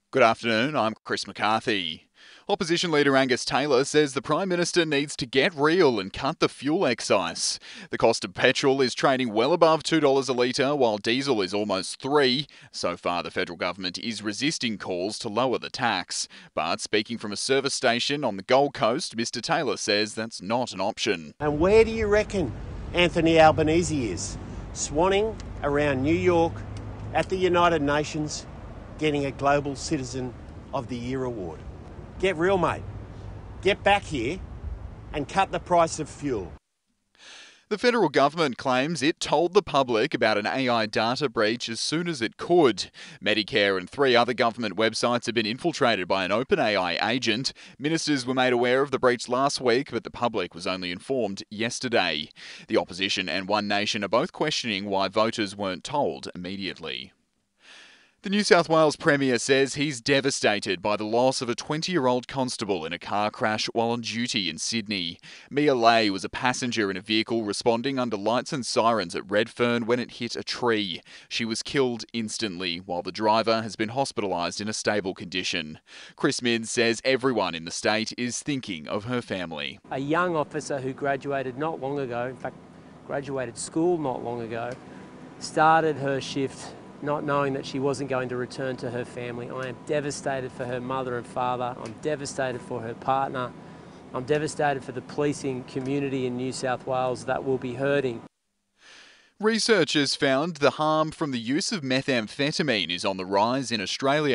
Good afternoon, I'm Chris McCarthy. Opposition leader Angus Taylor says the Prime Minister needs to get real and cut the fuel excise. The cost of petrol is trading well above $2 a litre, while diesel is almost $3. So far, the federal government is resisting calls to lower the tax. But speaking from a service station on the Gold Coast, Mr Taylor says that's not an option. And where do you reckon Anthony Albanese is? Swanning around New York at the United Nations, getting a Global Citizen of the Year award. Get real, mate. Get back here and cut the price of fuel. The federal government claims it told the public about an AI data breach as soon as it could. Medicare and 3 other government websites have been infiltrated by an OpenAI agent. Ministers were made aware of the breach last week, but the public was only informed yesterday. The opposition and One Nation are both questioning why voters weren't told immediately. The New South Wales Premier says he's devastated by the loss of a 20-year-old constable in a car crash while on duty in Sydney. Mia Lay was a passenger in a vehicle responding under lights and sirens at Redfern when it hit a tree. She was killed instantly, while the driver has been hospitalised in a stable condition. Chris Minns says everyone in the state is thinking of her family. A young officer who graduated not long ago, in fact, graduated school not long ago, started her shift not knowing that she wasn't going to return to her family. I am devastated for her mother and father. I'm devastated for her partner. I'm devastated for the policing community in New South Wales that will be hurting. Researchers found the harm from the use of methamphetamine is on the rise in Australia.